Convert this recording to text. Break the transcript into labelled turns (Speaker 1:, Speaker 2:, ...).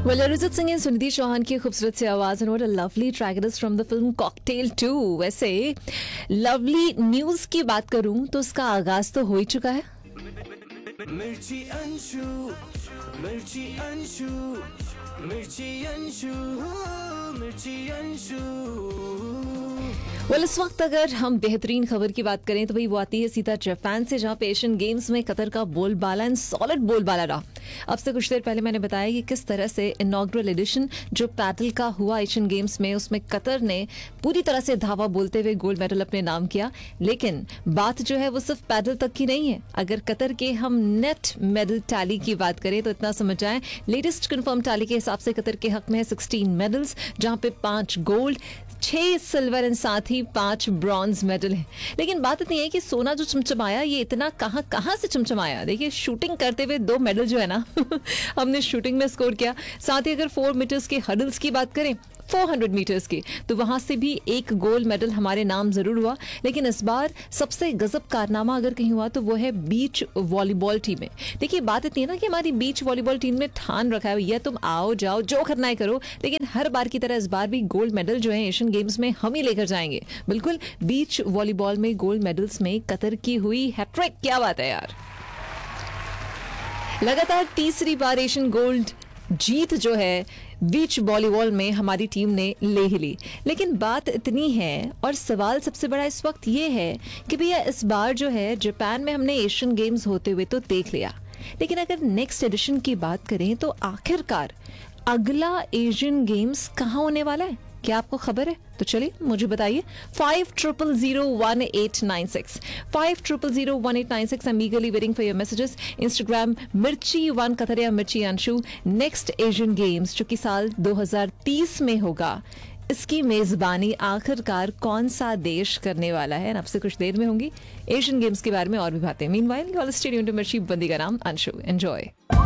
Speaker 1: Well, Arijit Singh and Sunidhi Chauhan की खूबसूरत सी आवाज और lovely track it is from the film cocktail 2। वैसे लवली न्यूज की बात करूं तो उसका आगाज तो हो ही चुका है।
Speaker 2: मिर्ची अंशु, मिर्ची अंशु, मिर्ची अंशु, मिर्ची अंशु।
Speaker 1: well, इस वक्त अगर हम बेहतरीन खबर की बात करें तो भाई वो आती है सीधा जापान से, जहां पे एशियन गेम्स में कतर का बोलबाला एंड सॉलिड बोलबाला रहा। अब से कुछ देर पहले मैंने बताया कि किस तरह से इनॉग्रल एडिशन जो पैडल का हुआ एशियन गेम्स में, उसमें कतर ने पूरी तरह से धावा बोलते हुए गोल्ड मेडल अपने नाम किया। लेकिन बात जो है वो सिर्फ पैडल तक की नहीं है। अगर कतर के हम नेट मेडल टैली की बात करें तो इतना समझ जाए, लेटेस्ट कंफर्म टैली के हिसाब से कतर के हक में है 16 मेडल्स, जहां पे 5 गोल्ड, 6 सिल्वर एंड साथ ही 5 ब्रॉन्ज मेडल है। लेकिन बात इतनी है कि सोना जो चमचमाया ये इतना कहां से चमचमाया। देखिए, शूटिंग करते हुए 2 मेडल जो है ना हमने शूटिंग में स्कोर किया। साथ ही अगर 4 मीटर्स के हडल्स की बात करें, 400 मीटर्स की, तो वहां से भी 1 गोल्ड मेडल हमारे नाम जरूर हुआ। लेकिन इस बार सबसे गजब कारनामा अगर कहीं हुआ तो वो है बीच वॉलीबॉल टीम में। देखिए, बात इतनी है ना कि हमारी बीच वॉलीबॉल टीम ने ठान रखा है भैया तुम आओ जाओ जो करना है करो, लेकिन हर बार की तरह इस बार भी गोल्ड मेडल जो है एशियन गेम्स में हम ही लेकर जाएंगे। बिल्कुल, बीच वॉलीबॉल में गोल्ड मेडल्स में कतर की हुई हैट्रिक। क्या बात है यार, लगातार तीसरी बार एशियन गोल्ड जीत जो है बीच वॉलीबॉल में हमारी टीम ने ले ही ली। लेकिन बात इतनी है और सवाल सबसे बड़ा इस वक्त ये है कि भैया इस बार जो है जापान में हमने एशियन गेम्स होते हुए तो देख लिया, लेकिन अगर नेक्स्ट एडिशन की बात करें तो आखिरकार अगला एशियन गेम्स कहाँ होने वाला है, क्या आपको खबर है? तो चलिए मुझे बताइए। 50001896 50001896। I'm eagerly waiting for your messages. Instagram mirchi1 Qatar या मिर्ची अंशु। नेक्स्ट एशियन गेम्स जो कि साल 2030 में होगा, इसकी मेजबानी आखिरकार कौन सा देश करने वाला है? आपसे कुछ देर में होंगी एशियन गेम्स के बारे में और भी बातें। Meanwhile you all stay tuned to मिर्ची, बंदी का नाम अंशु। एंजॉय।